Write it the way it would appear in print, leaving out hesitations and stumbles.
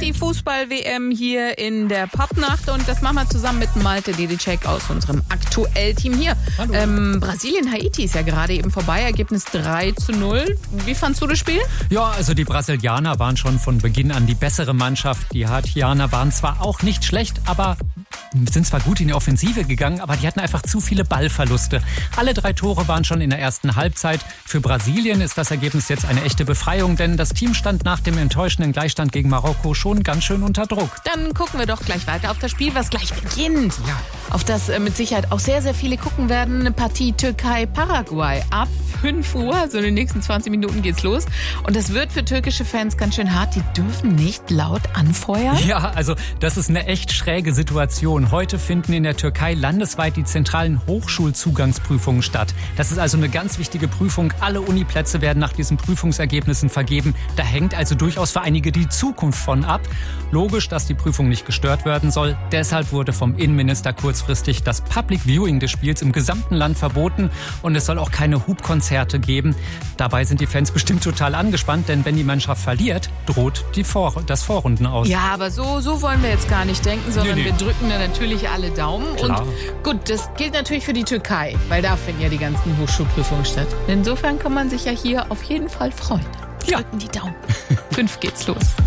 die Fußball-WM hier in der Pappnacht und das machen wir zusammen mit Malte Dedicek aus unserem Aktuell-Team hier. Brasilien-Haiti ist ja gerade eben vorbei, Ergebnis 3:0. Wie fandst du das Spiel? Ja, also die Brasilianer waren schon von Beginn an die bessere Mannschaft. Die Haitianer waren zwar auch nicht schlecht, aber sind zwar gut in die Offensive gegangen, aber die hatten einfach zu viele Ballverluste. Alle 3 Tore waren schon in der ersten Halbzeit. Für Brasilien ist das Ergebnis jetzt eine echte Befreiung, denn das Team stand nach dem enttäuschenden Gleichstand gegen Marokko schon ganz schön unter Druck. Dann gucken wir doch gleich weiter auf das Spiel, was gleich beginnt. Ja. Auf das mit Sicherheit auch sehr, sehr viele gucken werden. Eine Partie Türkei-Paraguay ab 5 Uhr, also in den nächsten 20 Minuten geht's los. Und das wird für türkische Fans ganz schön hart. Die dürfen nicht laut anfeuern. Ja, also das ist eine echt schräge Situation. Heute finden in der Türkei landesweit die zentralen Hochschulzugangsprüfungen statt. Das ist also eine ganz wichtige Prüfung. Alle Uniplätze werden nach diesen Prüfungsergebnissen vergeben. Da hängt also durchaus für einige die Zukunft von ab. Logisch, dass die Prüfung nicht gestört werden soll. Deshalb wurde vom Innenminister kurzfristig das Public Viewing des Spiels im gesamten Land verboten und es soll auch keine Hubkonzerte geben. Dabei sind die Fans bestimmt total angespannt, denn wenn die Mannschaft verliert, droht das Vorrunden aus. Ja, aber so wollen wir jetzt gar nicht denken, sondern Nee. wir drücken da natürlich alle Daumen. Klar. Und gut, das gilt natürlich für die Türkei, weil da finden ja die ganzen Hochschulprüfungen statt. Insofern kann man sich ja hier auf jeden Fall freuen. Ja. Drücken die Daumen. 5 geht's los.